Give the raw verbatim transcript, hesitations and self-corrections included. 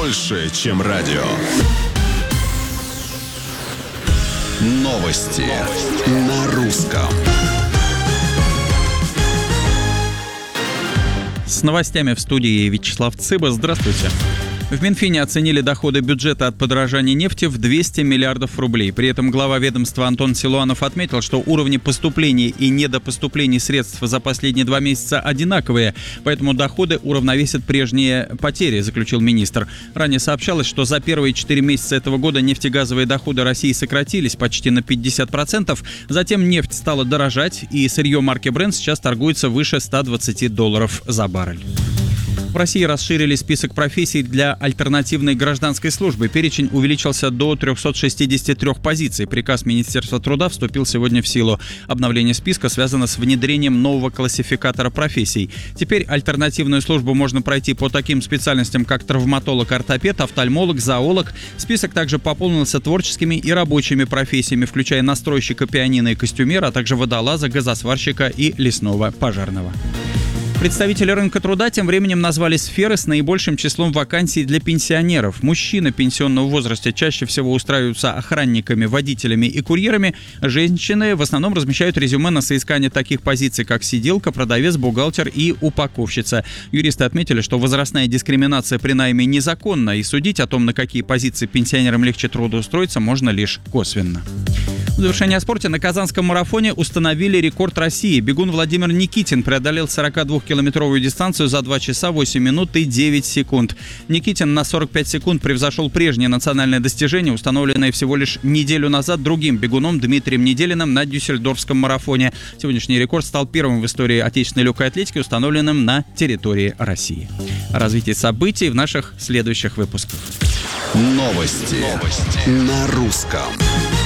больше, чем радио. Новости, Новости. На русском. С новостями в студии Вячеслав Цыба. Здравствуйте. В Минфине оценили доходы бюджета от подорожания нефти в двести миллиардов рублей. При этом глава ведомства Антон Силуанов отметил, что уровни поступлений и недопоступлений средств за последние два месяца одинаковые, поэтому доходы уравновесят прежние потери, заключил министр. Ранее сообщалось, что за первые четыре месяца этого года нефтегазовые доходы России сократились почти на пятьдесят процентов. Затем нефть стала дорожать, и сырье марки Brent сейчас торгуется выше ста двадцати долларов за баррель. В России расширили список профессий для альтернативной гражданской службы. Перечень увеличился до трехсот шестидесяти трёх позиций. Приказ Министерства труда вступил сегодня в силу. Обновление списка связано с внедрением нового классификатора профессий. Теперь альтернативную службу можно пройти по таким специальностям, как травматолог, ортопед, офтальмолог, зоолог. Список также пополнился творческими и рабочими профессиями, включая настройщика пианино и костюмера, а также водолаза, газосварщика и лесного пожарного. Представители рынка труда тем временем назвали сферы с наибольшим числом вакансий для пенсионеров. Мужчины пенсионного возраста чаще всего устраиваются охранниками, водителями и курьерами. Женщины в основном размещают резюме на соискание таких позиций, как сиделка, продавец, бухгалтер и упаковщица. Юристы отметили, что возрастная дискриминация при найме незаконна, и судить о том, на какие позиции пенсионерам легче трудоустроиться, можно лишь косвенно. В завершение о спорте. На Казанском марафоне установили рекорд России. Бегун Владимир Никитин преодолел сорокадвухкилометровую дистанцию за два часа восемь минут и девять секунд. Никитин на сорок пять секунд превзошел прежнее национальное достижение, установленное всего лишь неделю назад другим бегуном Дмитрием Неделиным на Дюссельдорфском марафоне. Сегодняшний рекорд стал первым в истории отечественной легкой атлетики, установленным на территории России. О развитии событий в наших следующих выпусках. Новости, Новости. На русском.